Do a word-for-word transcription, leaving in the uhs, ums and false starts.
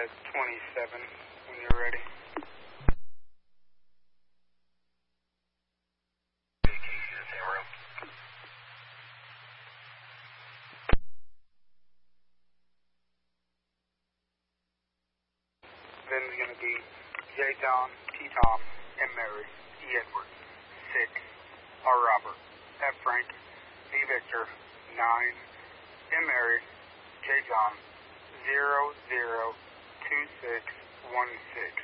at twenty-seven when you're ready. Then it's going to be J. John, T. Tom, M. Mary, E. Edward, six, R. Robert, F. Frank, V. Victor, nine, M. Mary, J. John, zero, zero, two, six, one, six.